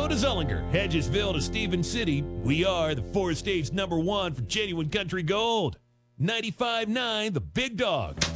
to Zullinger, Hedgesville to Stevens City, we are the 4 states #1 for genuine country gold. 95.9 The Big Dog.